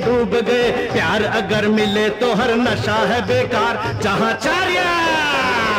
डूब गए। प्यार अगर मिले तो हर नशा है बेकार, जहाँ चार्य